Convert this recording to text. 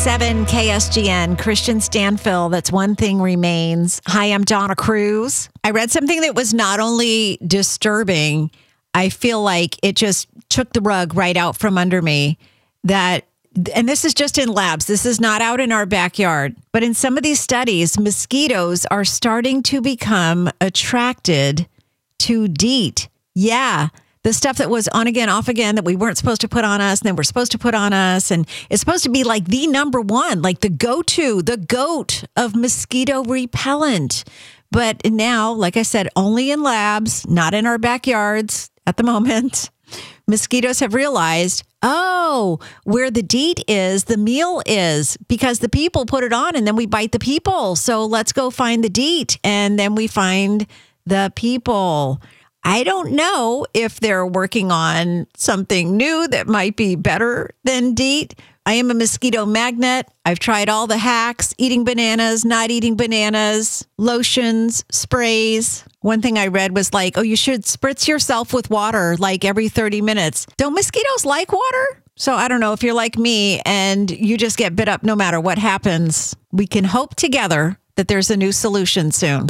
7 KSGN, Christian Stanfill, that's One Thing Remains. Hi, I'm Donna Cruz. I read something that was not only disturbing, I feel like it just took the rug right out from under me. And this is just in labs. This is not out in our backyard. But in some of these studies, mosquitoes are starting to become attracted to DEET. Yeah. The stuff that was on again, off again, that we weren't supposed to put on us, and then we're supposed to put on us. And it's supposed to be like the number one, like the go-to, the GOAT of mosquito repellent. But now, like I said, only in labs, not in our backyards at the moment. Mosquitoes have realized, where the DEET is, the meal is, because the people put it on and then we bite the people. So let's go find the DEET, and then we find the people. I don't know if they're working on something new that might be better than DEET. I am a mosquito magnet. I've tried all the hacks, eating bananas, not eating bananas, lotions, sprays. One thing I read was like, you should spritz yourself with water like every 30 minutes. Don't mosquitoes like water? So I don't know if you're like me and you just get bit up no matter what happens. We can hope together that there's a new solution soon.